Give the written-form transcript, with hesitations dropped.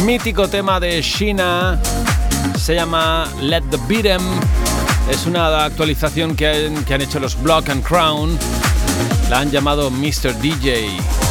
mítico tema de Sheena, se llama Let the Beat 'Em. Es una actualización que han hecho los Block and Crown. La han llamado Mr. DJ.